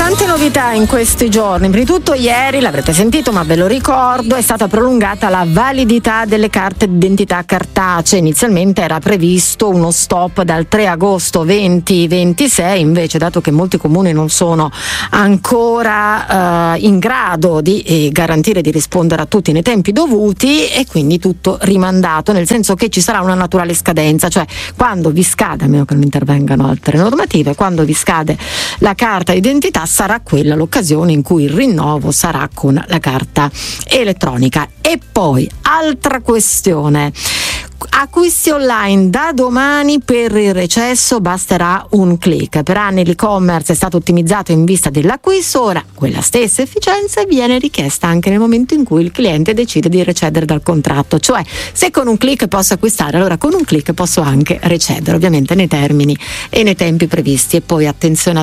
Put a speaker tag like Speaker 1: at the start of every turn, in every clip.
Speaker 1: Tante novità in questi giorni. Prima di tutto ieri, l'avrete sentito ma ve lo ricordo, è stata prolungata la validità delle carte d'identità cartacee. Inizialmente era previsto uno stop dal 3 agosto 2026, invece dato che molti comuni non sono ancora in grado di garantire di rispondere a tutti nei tempi dovuti, e quindi tutto rimandato, nel senso che ci sarà una naturale scadenza, cioè quando vi scade, a meno che non intervengano altre normative, quando vi scade la carta d'identità sarà quella l'occasione in cui il rinnovo sarà con la carta elettronica. E poi altra questione: acquisti online da domani per il recesso basterà un click. Per anni l'e-commerce è stato ottimizzato in vista dell'acquisto, ora quella stessa efficienza viene richiesta anche nel momento in cui il cliente decide di recedere dal contratto, cioè se con un click posso acquistare, allora con un click posso anche recedere, ovviamente nei termini e nei tempi previsti. E poi attenzione,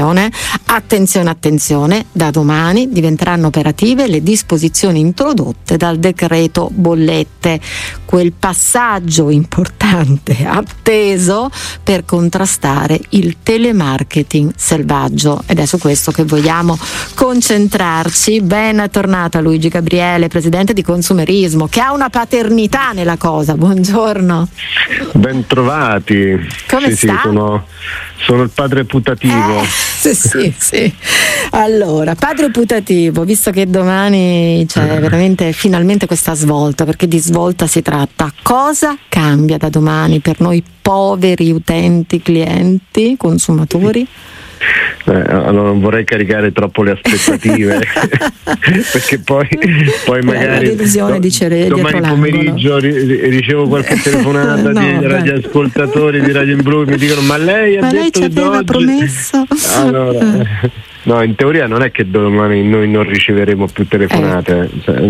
Speaker 1: da domani diventeranno operative le disposizioni introdotte dal decreto bollette, quel passaggio importante, atteso per contrastare il telemarketing selvaggio, ed è su questo che vogliamo concentrarci. Ben tornata Luigi Gabriele, presidente di Consumerismo, che ha una paternità nella cosa. Buongiorno.
Speaker 2: Ben trovati.
Speaker 1: Come sta?
Speaker 2: Sono il padre putativo.
Speaker 1: Sì. Allora, padre putativo, visto che domani c'è veramente finalmente questa svolta, perché di svolta si tratta, cosa cambia da domani per noi poveri utenti, clienti, consumatori?
Speaker 2: Allora non vorrei caricare troppo le aspettative perché poi magari domani pomeriggio ricevo qualche telefonata di radioascoltatori di Radio Imbrù, mi dicono ma lei detto
Speaker 1: ci aveva promesso.
Speaker 2: Allora, no, in teoria non è che domani noi non riceveremo più telefonate,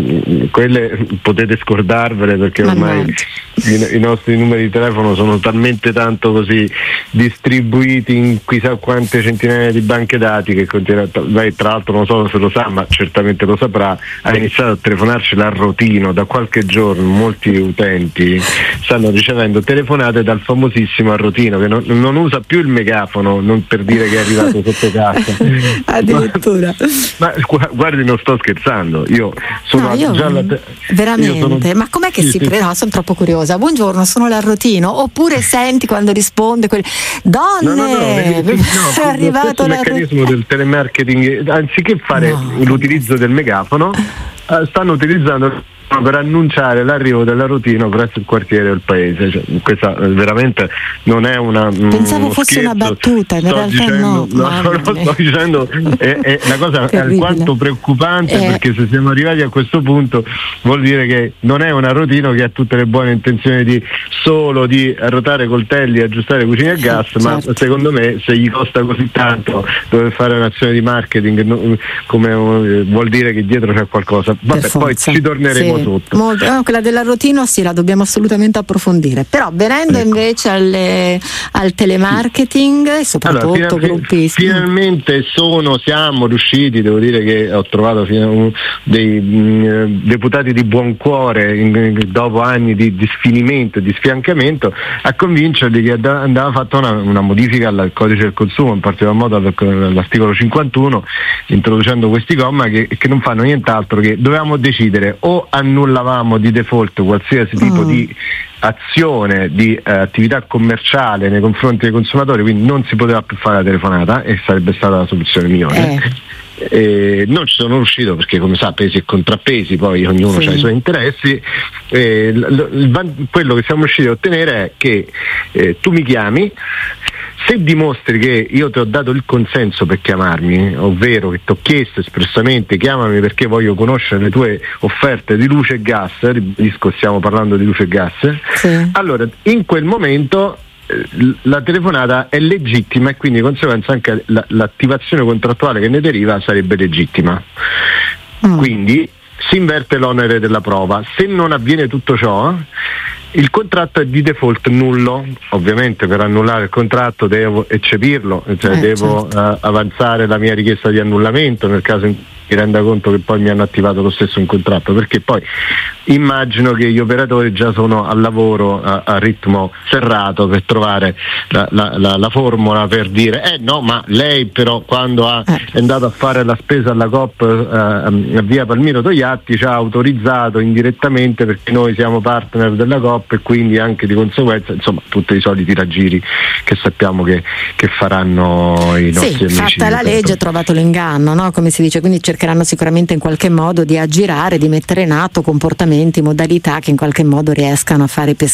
Speaker 2: quelle potete scordarvele, perché ormai i nostri numeri di telefono sono talmente tanto così distribuiti in chissà quante centinaia di banche dati che lei, tra l'altro, non so se lo sa, ma certamente lo saprà, ha iniziato a telefonarci l'arrotino da qualche giorno. Molti utenti stanno ricevendo telefonate dal famosissimo arrotino, che non usa più il megafono, non per dire che è arrivato sotto casa.
Speaker 1: Addirittura.
Speaker 2: Ma guardi, non sto scherzando, io sono
Speaker 1: veramente, ma com'è che no, sono troppo curiosa. Buongiorno, sono l'arrotino, oppure senti quando risponde donne, è arrivato
Speaker 2: il meccanismo del telemarketing, anziché fare l'utilizzo del megafono, stanno utilizzando per annunciare l'arrivo dell'arrotino presso il quartiere del paese. Cioè, questa veramente non è
Speaker 1: pensavo fosse
Speaker 2: scherzo.
Speaker 1: Una battuta, in realtà
Speaker 2: dicendo, sto dicendo è una cosa alquanto preoccupante, perché se siamo arrivati a questo punto vuol dire che non è un arrotino che ha tutte le buone intenzioni di arrotare coltelli e aggiustare cucine a gas, ma secondo me se gli costa così tanto dover fare un'azione di marketing, vuol dire che dietro c'è qualcosa. Vabbè, poi ci torneremo sotto.
Speaker 1: Quella dell'arrotino la dobbiamo assolutamente approfondire. Però venendo invece al telemarketing e soprattutto gruppissimo.
Speaker 2: Finalmente siamo riusciti, devo dire che ho trovato dei deputati di buon cuore, dopo anni di sfinimento e di sfiancamento, a convincerli che andava fatta una modifica al codice del consumo, in particolar modo all'articolo 51, introducendo questi comma che non fanno nient'altro che dovevamo decidere: o annullavamo di default qualsiasi tipo di azione di attività commerciale nei confronti dei consumatori, quindi non si poteva più fare la telefonata, e sarebbe stata la soluzione migliore. Non ci sono riuscito, perché come sa, pesi e contrappesi, poi ognuno ha i suoi interessi. Quello che siamo riusciti a ottenere è che tu mi chiami, se dimostri che io ti ho dato il consenso per chiamarmi, ovvero che ti ho chiesto espressamente chiamami perché voglio conoscere le tue offerte di luce e gas, ribadisco, stiamo parlando di luce e gas, allora in quel momento la telefonata è legittima, e quindi di conseguenza anche l'attivazione contrattuale che ne deriva sarebbe legittima. Quindi si inverte l'onere della prova. Se non avviene tutto ciò, il contratto è di default nullo. Ovviamente per annullare il contratto devo eccepirlo, devo avanzare la mia richiesta di annullamento nel caso in cui mi renda conto che poi mi hanno attivato lo stesso un contratto, perché poi immagino che gli operatori già sono al lavoro a ritmo serrato per trovare la formula per dire no, ma lei però quando è andato a fare la spesa alla Coop a via Palmiro Togliatti ci ha autorizzato indirettamente perché noi siamo partner della Coop e quindi anche di conseguenza, insomma, tutti i soliti raggiri che sappiamo che faranno i nostri amici.
Speaker 1: Fatta la legge, trovato l'inganno, no? Come si dice, quindi cercheranno sicuramente in qualche modo di aggirare, di mettere in atto comportamenti, modalità che in qualche modo riescano a fare